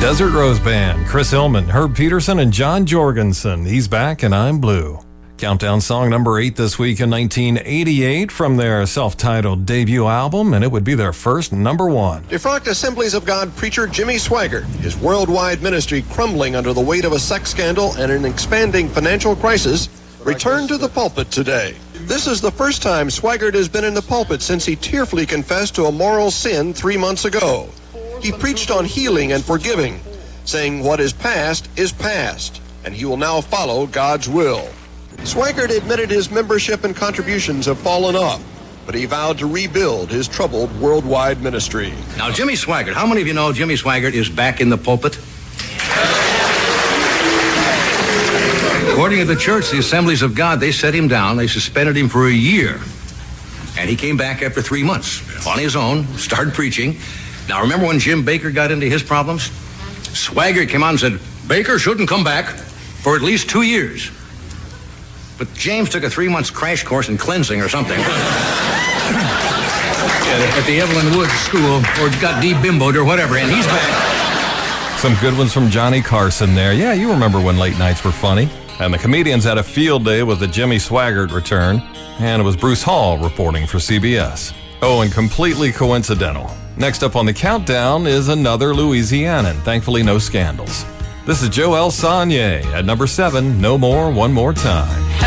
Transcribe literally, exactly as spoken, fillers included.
Desert Rose Band, Chris Hillman, Herb Peterson, and John Jorgensen. He's back and I'm blue. Countdown song number eight this week in nineteen eighty-eight from their self-titled debut album, and it would be their first number one. Defrocked Assemblies of God preacher Jimmy Swaggart, his worldwide ministry crumbling under the weight of a sex scandal and an expanding financial crisis, returned to the pulpit today. This is the first time Swaggart has been in the pulpit since he tearfully confessed to a moral sin three months ago. He preached on healing and forgiving, saying what is past is past, and he will now follow God's will. Swaggart admitted his membership and contributions have fallen off, but he vowed to rebuild his troubled worldwide ministry. Now, Jimmy Swaggart, how many of you know Jimmy Swaggart is back in the pulpit? According to the church, the Assemblies of God, they set him down, they suspended him for a year, and he came back after three months on his own, started preaching. Now, remember when Jim Bakker got into his problems? Swaggart came on and said, Bakker shouldn't come back for at least two years. But James took a three-month crash course in cleansing or something. At the Evelyn Woods School, or got de-bimboed or whatever, and he's back. Some good ones from Johnny Carson there. Yeah, you remember when late nights were funny. And the comedians had a field day with the Jimmy Swaggart return, and it was Bruce Hall reporting for C B S. Oh, and completely coincidental. Next up on the countdown is another Louisianan. Thankfully, no scandals. This is Joel Sonnier at number seven, No More, One More Time.